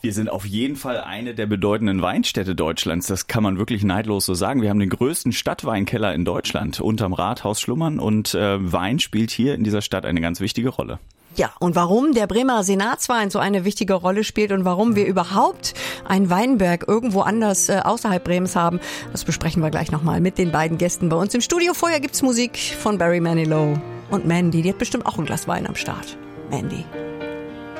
Wir sind auf jeden Fall eine der bedeutenden Weinstädte Deutschlands. Das kann man wirklich neidlos so sagen. Wir haben den größten Stadtweinkeller in Deutschland unterm Rathaus schlummern und Wein spielt hier in dieser Stadt eine ganz wichtige Rolle. Ja, und warum der Bremer Senatswein so eine wichtige Rolle spielt und warum wir überhaupt einen Weinberg irgendwo anders außerhalb Bremens haben, das besprechen wir gleich nochmal mit den beiden Gästen bei uns im Studio. Vorher gibt's Musik von Barry Manilow und Mandy. Die hat bestimmt auch ein Glas Wein am Start. Mandy.